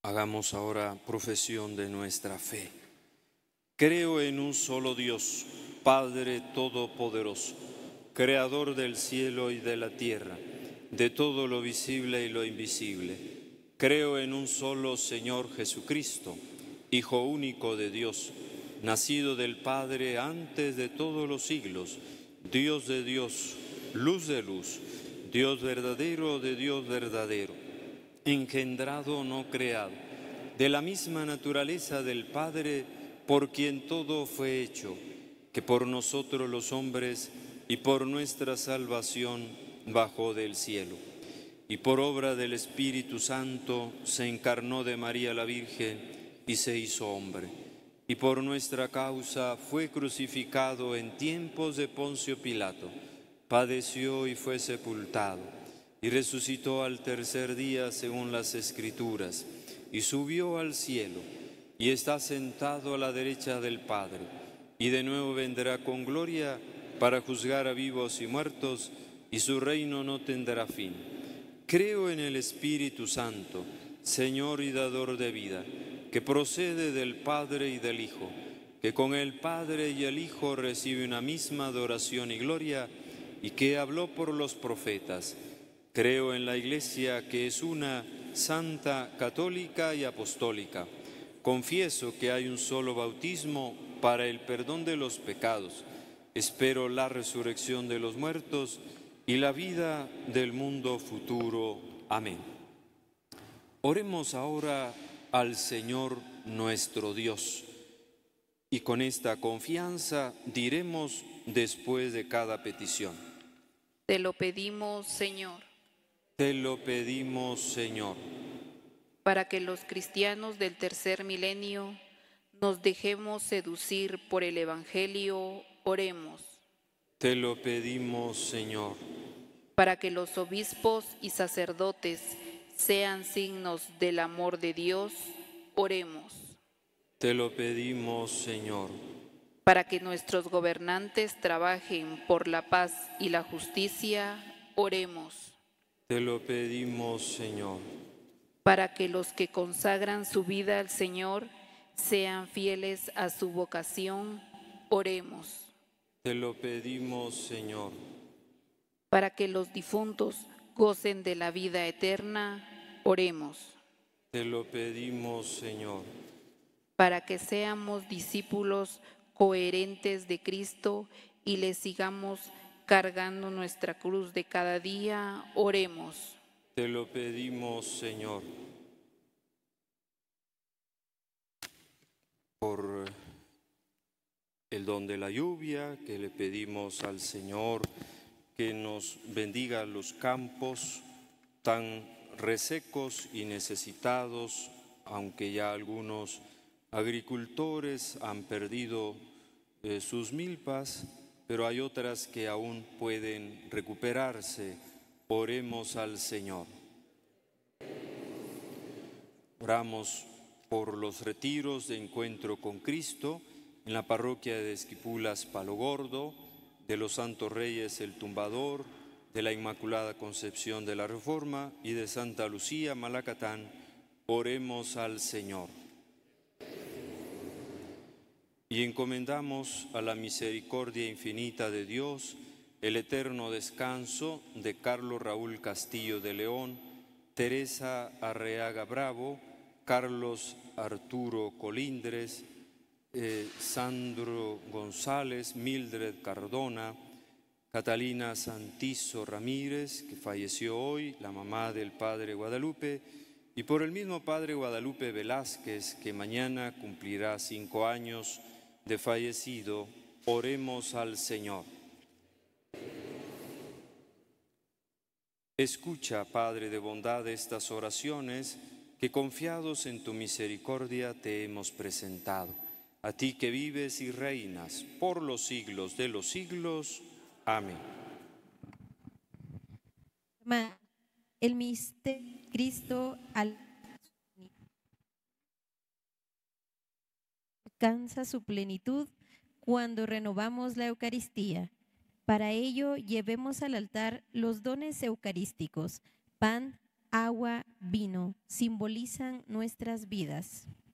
Hagamos ahora profesión de nuestra fe. Creo en un solo Dios, Padre Todopoderoso, Creador del cielo y de la tierra, de todo lo visible y lo invisible. Creo en un solo Señor Jesucristo, Hijo único de Dios, nacido del Padre antes de todos los siglos, Dios de Dios, luz de luz, Dios verdadero de Dios verdadero, engendrado no creado, de la misma naturaleza del Padre, por quien todo fue hecho, que por nosotros los hombres y por nuestra salvación bajó del cielo. Y por obra del Espíritu Santo se encarnó de María la Virgen y se hizo hombre. Y por nuestra causa fue crucificado en tiempos de Poncio Pilato, padeció y fue sepultado, y resucitó al tercer día según las Escrituras, y subió al cielo, y está sentado a la derecha del Padre, y de nuevo vendrá con gloria para juzgar a vivos y muertos, y su reino no tendrá fin. Creo en el Espíritu Santo, Señor y dador de vida, que procede del Padre y del Hijo, que con el Padre y el Hijo recibe una misma adoración y gloria, y que habló por los profetas. Creo en la Iglesia, que es una, santa, católica y apostólica. Confieso que hay un solo bautismo para el perdón de los pecados. Espero la resurrección de los muertos y la vida del mundo futuro. Amén. Oremos ahora al Señor nuestro Dios, y con esta confianza diremos después de cada petición: Te lo pedimos, Señor, te lo pedimos, Señor, para que los cristianos del tercer milenio nos dejemos seducir por el Evangelio, oremos. te lo pedimos, Señor, Para que los obispos y sacerdotes sean signos del amor de Dios, oremos. te lo pedimos, Señor, Para que nuestros gobernantes trabajen por la paz y la justicia, oremos. te lo pedimos, Señor, Para que los que consagran su vida al Señor sean fieles a su vocación, oremos. te lo pedimos, Señor, Para que los difuntos gocen de la vida eterna, oremos. te lo pedimos, Señor, Para que seamos discípulos coherentes de Cristo y le sigamos cargando nuestra cruz de cada día, oremos. te lo pedimos, Señor. Por el don de la lluvia, que le pedimos al Señor que nos bendiga los campos tan resecos y necesitados, aunque ya algunos agricultores han perdido sus milpas, pero hay otras que aún pueden recuperarse. Oremos al Señor. Oramos por los retiros de encuentro con Cristo en la parroquia de Esquipulas, Palo Gordo, de los Santos Reyes, El Tumbador, de la Inmaculada Concepción de la Reforma y de Santa Lucía, Malacatán. Oremos al Señor. Y encomendamos a la misericordia infinita de Dios el eterno descanso de Carlos Raúl Castillo de León, Teresa Arreaga Bravo, Carlos Arturo Colindres, Sandro González, Mildred Cardona, Catalina Santizo Ramírez, que falleció hoy, la mamá del Padre Guadalupe, y por el mismo Padre Guadalupe Velázquez, que mañana cumplirá 5 años de fallecido. Oremos al Señor. Escucha, Padre de bondad, estas oraciones que confiados en tu misericordia te hemos presentado. A ti que vives y reinas por los siglos de los siglos. Amén. El misterio de Cristo alcanza su plenitud cuando renovamos la Eucaristía. Para ello, llevemos al altar los dones eucarísticos, pan, agua, vino, simbolizan nuestras vidas.